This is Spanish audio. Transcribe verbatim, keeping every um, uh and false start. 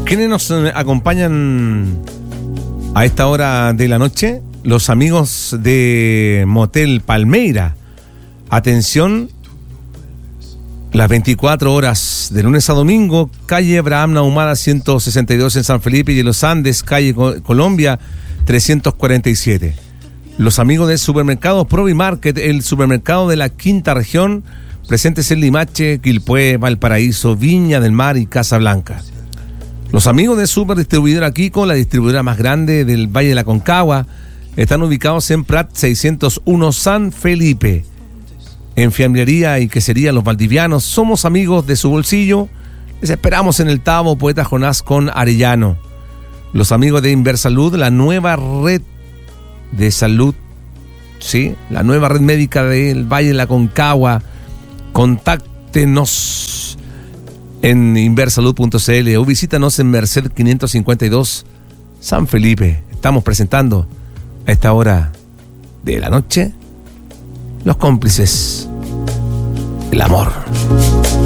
¿Quiénes nos acompañan a esta hora de la noche? Los amigos de Motel Palmeira. Atención, las veinticuatro horas de lunes a domingo, calle Abraham Nahumada ciento sesenta y dos en San Felipe y en Los Andes, calle Colombia trescientos cuarenta y siete. Los amigos del supermercado Provimarket, el supermercado de la quinta región, presentes en Limache, Quilpué, Valparaíso, Viña del Mar y Casablanca. Los amigos de Superdistribuidora Kiko, la distribuidora más grande del Valle de la Concagua, están ubicados en Prat seiscientos uno San Felipe. En Fiambrería y Quesería Los Valdivianos, somos amigos de su bolsillo. Les esperamos en el Tabo Poeta Jonás con Arellano. Los amigos de Inversalud, la nueva red de salud, sí, la nueva red médica del Valle de la Concagua. Contáctenos en inversalud punto c l o visítanos en Merced quinientos cincuenta y dos San Felipe. Estamos presentando a esta hora de la noche Los Cómplices del Amor.